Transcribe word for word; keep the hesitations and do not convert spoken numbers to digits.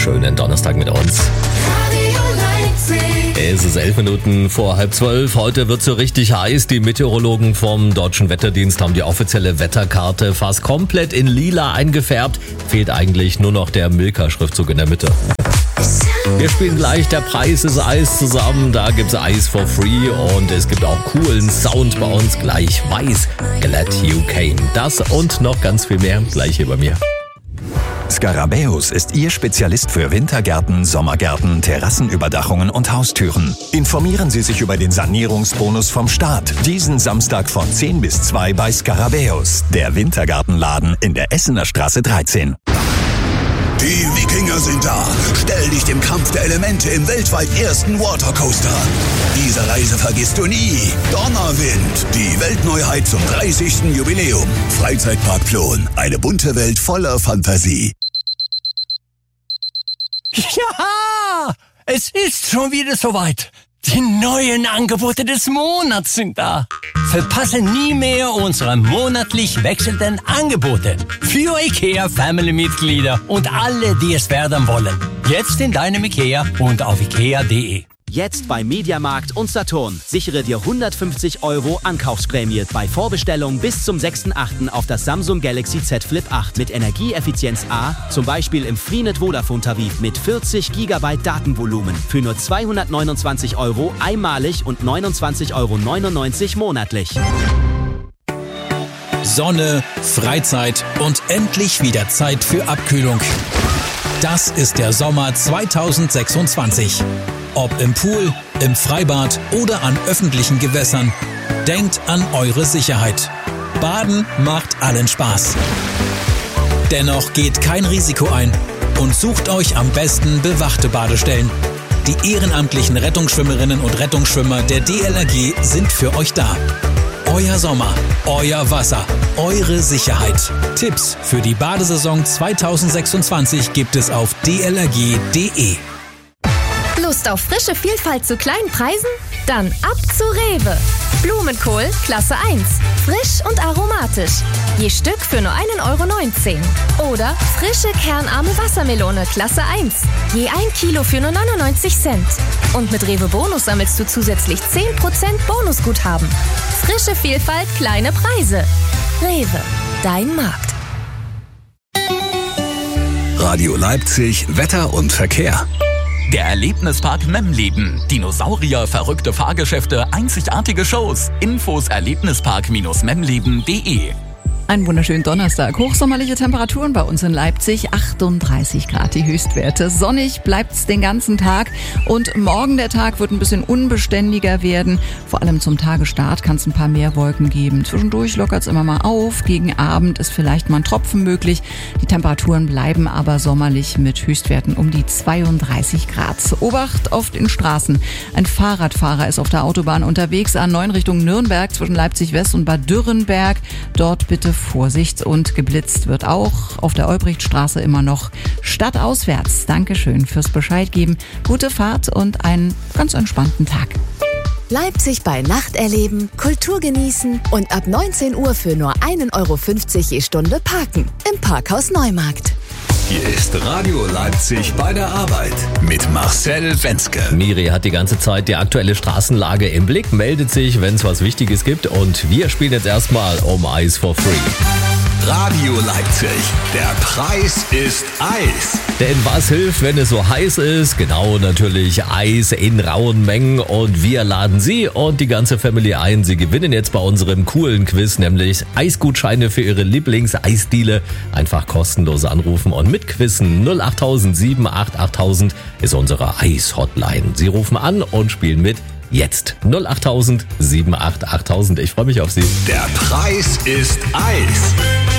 schönen Donnerstag mit uns. Es ist elf Minuten vor halb zwölf. Heute wird so richtig heiß. Die Meteorologen vom Deutschen Wetterdienst haben die offizielle Wetterkarte fast komplett in lila eingefärbt. Fehlt eigentlich nur noch der Milka-Schriftzug in der Mitte. Wir spielen gleich Der Preis ist Eis zusammen. Da gibt's Eis for free und es gibt auch coolen Sound bei uns. Gleich weiß. Glad you came. Das und noch ganz viel mehr gleich hier bei mir. Scarabeus ist Ihr Spezialist für Wintergärten, Sommergärten, Terrassenüberdachungen und Haustüren. Informieren Sie sich über den Sanierungsbonus vom Staat. Diesen Samstag von zehn bis zwei bei Scarabeus, der Wintergartenladen in der Essener Straße dreizehn. Die Wikinger sind da. Stell dich dem Kampf der Elemente im weltweit ersten Watercoaster. Diese Reise vergisst du nie. Donnerwind, die Weltneuheit zum dreißigsten Jubiläum. Freizeitpark Plon, eine bunte Welt voller Fantasie. Ja, es ist schon wieder soweit. Die neuen Angebote des Monats sind da. Verpasse nie mehr unsere monatlich wechselnden Angebote für IKEA Family-Mitglieder und alle, die es werden wollen. Jetzt in deinem IKEA und auf ikea punkt de. Jetzt bei Mediamarkt und Saturn. Sichere dir hundertfünfzig Euro Ankaufsprämie bei Vorbestellung bis zum sechsten achten auf das Samsung Galaxy Z Flip acht mit Energieeffizienz A, zum Beispiel im Freenet Vodafone Tarif mit vierzig Gigabyte Datenvolumen für nur zweihundertneunundzwanzig Euro einmalig und neunundzwanzig Euro neunundneunzig monatlich. Sonne, Freizeit und endlich wieder Zeit für Abkühlung. Das ist der Sommer zweitausendsechsundzwanzig. Ob im Pool, im Freibad oder an öffentlichen Gewässern, denkt an eure Sicherheit. Baden macht allen Spaß. Dennoch geht kein Risiko ein und sucht euch am besten bewachte Badestellen. Die ehrenamtlichen Rettungsschwimmerinnen und Rettungsschwimmer der D L R G sind für euch da. Euer Sommer, euer Wasser, eure Sicherheit. Tipps für die Badesaison zweitausendsechsundzwanzig gibt es auf d l r g punkt de. Lust auf frische Vielfalt zu kleinen Preisen? Dann ab zu Rewe. Blumenkohl Klasse eins. Frisch und aromatisch. Je Stück für nur einen Euro neunzehn. Oder frische kernarme Wassermelone Klasse eins. Je ein Kilo für nur neunundneunzig Cent. Und mit Rewe Bonus sammelst du zusätzlich zehn Prozent Bonusguthaben. Frische Vielfalt, kleine Preise. Rewe, dein Markt. Radio Leipzig, Wetter und Verkehr. Der Erlebnispark Memleben. Dinosaurier, verrückte Fahrgeschäfte, einzigartige Shows. Infos erlebnispark memleben punkt de. Einen wunderschönen Donnerstag. Hochsommerliche Temperaturen bei uns in Leipzig. achtunddreißig Grad die Höchstwerte. Sonnig bleibt's den ganzen Tag. Und morgen der Tag wird ein bisschen unbeständiger werden. Vor allem zum Tagesstart kann es ein paar mehr Wolken geben. Zwischendurch lockert's immer mal auf. Gegen Abend ist vielleicht mal ein Tropfen möglich. Die Temperaturen bleiben aber sommerlich mit Höchstwerten um die zweiunddreißig Grad. Obacht auf den Straßen. Ein Fahrradfahrer ist auf der Autobahn unterwegs. A neun Richtung Nürnberg zwischen Leipzig West und Bad Dürrenberg. Dort bitte Vorsicht und geblitzt wird auch auf der Olbrichtstraße immer noch stadtauswärts. Dankeschön fürs Bescheid geben. Gute Fahrt und einen ganz entspannten Tag. Leipzig bei Nacht erleben, Kultur genießen und ab neunzehn Uhr für nur einen Euro fünfzig je Stunde parken. Im Parkhaus Neumarkt. Hier ist Radio Leipzig bei der Arbeit mit Marcel Wenzke. Miri hat die ganze Zeit die aktuelle Straßenlage im Blick, meldet sich, wenn es was Wichtiges gibt und wir spielen jetzt erstmal um Eis for free. Radio Leipzig, der Preis ist Eis. Denn was hilft, wenn es so heiß ist? Genau, natürlich Eis in rauen Mengen und wir laden Sie und die ganze Family ein. Sie gewinnen jetzt bei unserem coolen Quiz, nämlich Eisgutscheine für Ihre Lieblings-Eisdiele. Einfach kostenlos anrufen und mitquissen. null acht sieben acht acht tausend ist unsere Eis-Hotline. Sie rufen an und spielen mit. Jetzt null acht sieben acht acht tausend. Ich freue mich auf Sie. Der Preis ist Eis.